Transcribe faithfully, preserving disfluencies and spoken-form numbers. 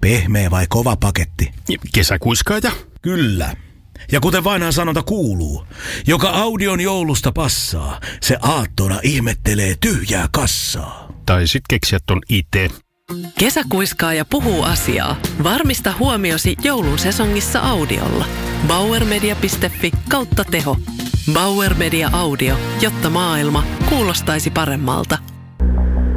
Pehmeä vai kova paketti? Kesäkuiskaaja? Kyllä. Ja kuten vanha sanonta kuuluu, joka audion joulusta passaa, se aattona ihmettelee tyhjää kassaa. Tai sit keksiä ton itse. Kesäkuiskaaja puhuu asiaa. Varmista huomiosi joulun sesongissa audiolla. bauermedia piste fi kautta teho. Bauer Media Audio, jotta maailma kuulostaisi paremmalta.